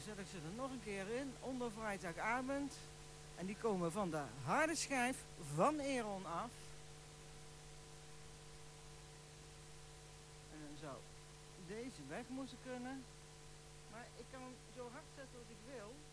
zet ik ze er nog een keer in, onder vrijdagavond. En die komen van de harde schijf van Aeron af. En dan zou deze weg moeten kunnen. Maar ik kan hem zo hard zetten als ik wil.